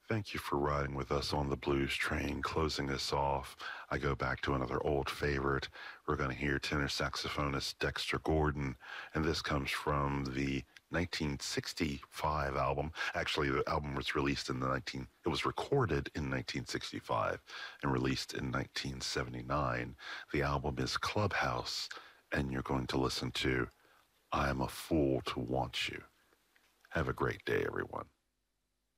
Thank you for riding with us on the Blues Train. Closing us off, I go back to another old favorite. We're going to hear tenor saxophonist Dexter Gordon, and this comes from the 1965 album. Actually, the album was released it was recorded in 1965 and released in 1979. The album is Clubhouse, and you're going to listen to I'm a Fool to Want You. Have a great day, everyone.